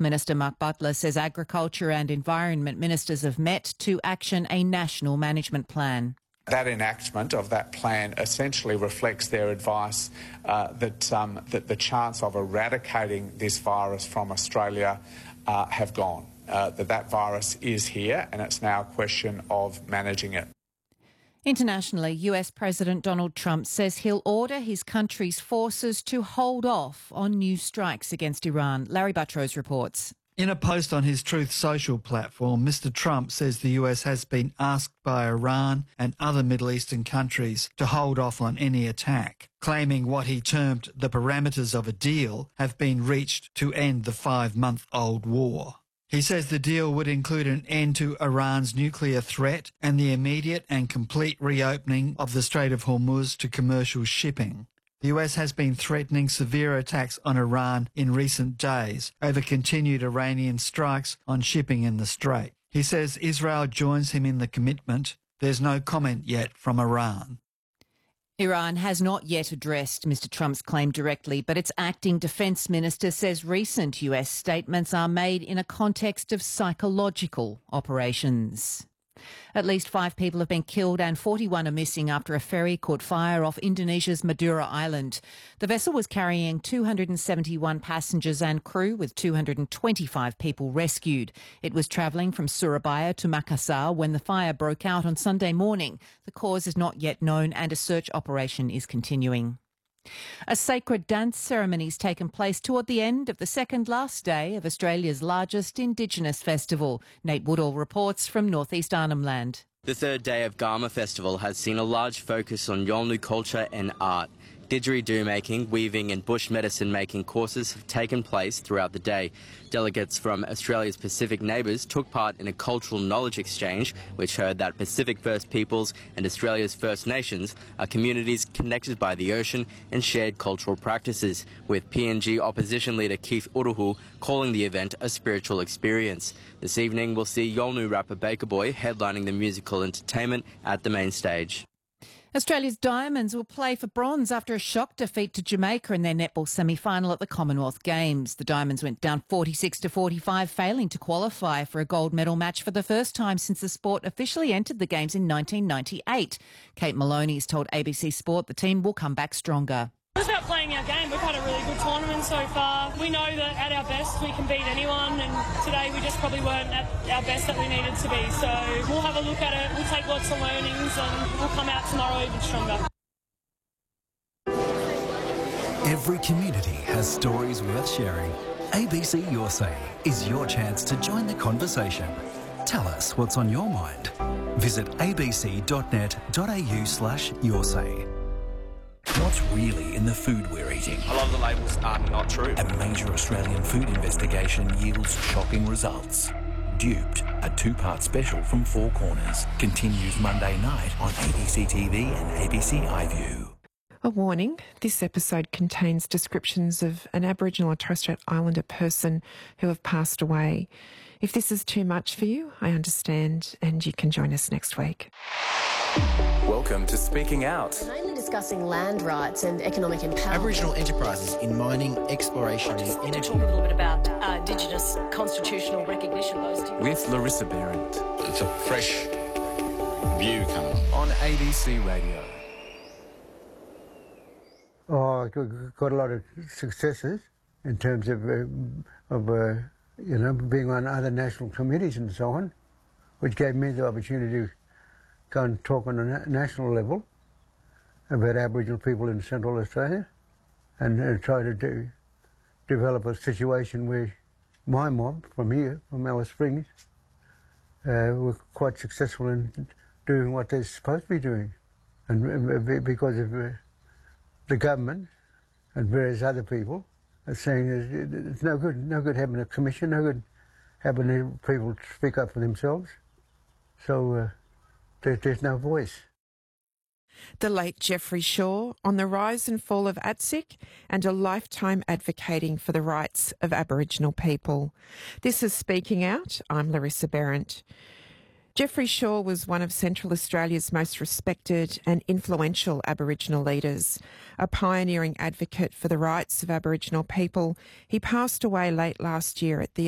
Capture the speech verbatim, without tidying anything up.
Minister Mark Butler says Agriculture and Environment Ministers have met to action a national management plan. That enactment of that plan essentially reflects their advice uh, that, um, that the chance of eradicating this virus from Australia uh, have gone, uh, that that virus is here and it's now a question of managing it. Internationally, U S President Donald Trump says he'll order his country's forces to hold off on new strikes against Iran. Larry Buttrose reports. In a post on his Truth Social platform, Mister Trump says the U S has been asked by Iran and other Middle Eastern countries to hold off on any attack, claiming what he termed the parameters of a deal have been reached to end the five-month-old war. He says the deal would include an end to Iran's nuclear threat and the immediate and complete reopening of the Strait of Hormuz to commercial shipping. The U S has been threatening severe attacks on Iran in recent days over continued Iranian strikes on shipping in the Strait. He says Israel joins him in the commitment. There's no comment yet from Iran. Iran has not yet addressed Mister Trump's claim directly, but its acting defence minister says recent U S statements are made in a context of psychological operations. At least five people have been killed and forty-one are missing after a ferry caught fire off Indonesia's Madura Island. The vessel was carrying two hundred seventy-one passengers and crew, with two hundred twenty-five people rescued. It was travelling from Surabaya to Makassar when the fire broke out on Sunday morning. The cause is not yet known and a search operation is continuing. A sacred dance ceremony has taken place toward the end of the second last day of Australia's largest Indigenous festival. Nate Woodall reports from North East Arnhem Land. The third day of Garma Festival has seen a large focus on Yolngu culture and art. Didgeridoo making, weaving and bush medicine making courses have taken place throughout the day. Delegates from Australia's Pacific neighbours took part in a cultural knowledge exchange, which heard that Pacific First Peoples and Australia's First Nations are communities connected by the ocean and shared cultural practices, with P N G opposition leader Keith Uruhu calling the event a spiritual experience. This evening we'll see Yolngu rapper Baker Boy headlining the musical entertainment at the main stage. Australia's Diamonds will play for bronze after a shock defeat to Jamaica in their netball semi-final at the Commonwealth Games. The Diamonds went down forty-six to forty-five, failing to qualify for a gold medal match for the first time since the sport officially entered the Games in nineteen ninety-eight. Kate Maloney has told A B C Sport the team will come back stronger. It's about playing our game. We've had a really good tournament so far. We know that at our best we can beat anyone, and today we just probably weren't at our best that we needed to be. So we'll have a look at it, we'll take lots of learnings and we'll come out tomorrow even stronger. Every community has stories worth sharing. A B C Your Say is your chance to join the conversation. Tell us what's on your mind. Visit abc.net.au slash yoursay. What's really in the food we're eating? A lot of the labels are not true. A major Australian food investigation yields shocking results. Duped, a two-part special from Four Corners, continues Monday night on A B C T V and A B C iView. A warning, this episode contains descriptions of an Aboriginal and Torres Strait Islander person who have passed away. If this is too much for you, I understand, and you can join us next week. Welcome to Speaking Out. Mainly discussing land rights and economic empowerment. Aboriginal enterprises in mining, exploration and energy. Talk a little bit about uh, Indigenous constitutional recognition. Those two. With Larissa Behrendt. It's a fresh view coming on A B C Radio. Oh, got a lot of successes in terms of, uh, of uh, you know, being on other national committees and so on, which gave me the opportunity to go and talk on a na national level about Aboriginal people in Central Australia and uh, try to do, develop a situation where my mob from here, from Alice Springs, uh, were quite successful in doing what they're supposed to be doing. And uh, because of uh, the government and various other people are saying it's no good, no good having a commission, no good having people speak up for themselves. So uh, there, there's no voice. The late Geoffrey Shaw on the rise and fall of A T S I C and a lifetime advocating for the rights of Aboriginal people. This is Speaking Out. I'm Larissa Behrendt. Geoffrey Shaw was one of Central Australia's most respected and influential Aboriginal leaders. A pioneering advocate for the rights of Aboriginal people, he passed away late last year at the